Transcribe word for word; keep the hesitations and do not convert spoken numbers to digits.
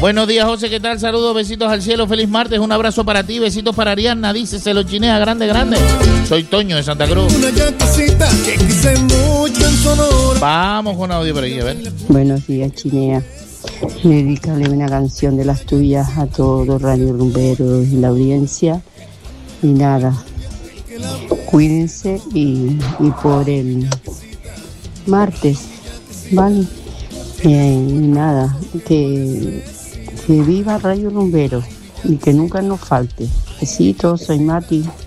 Buenos días, José, ¿qué tal? Saludos, besitos al cielo, feliz martes, un abrazo para ti, besitos para Ariadna, dice, se lo chinea, grande, grande. Soy Toño de Santa Cruz. Vamos con audio por aquí, a ver. Buenos días, Chinea. Dedícale una canción de las tuyas a todos Radio Rumberos y la audiencia. Y nada, cuídense y, y por el martes, ¿vale? Y, y nada, que, que viva Radio Rumbero y que nunca nos falte. Besitos, soy Mati.